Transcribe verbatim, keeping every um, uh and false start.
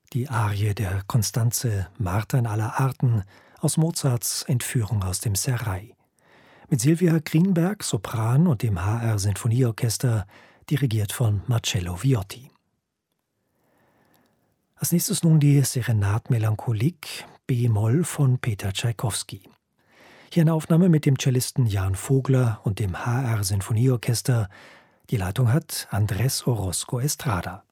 Die Arie der Constanze Martha in aller Arten aus Mozarts Entführung aus dem Serail. Mit Silvia Greenberg, Sopran und dem H R Sinfonieorchester, dirigiert von Marcello Viotti. Als nächstes nun die Serenade Melancholique B-Moll von Peter Tschaikowski. Hier eine Aufnahme mit dem Cellisten Jan Vogler und dem H R Sinfonieorchester. Die Leitung hat Andrés Orozco Estrada.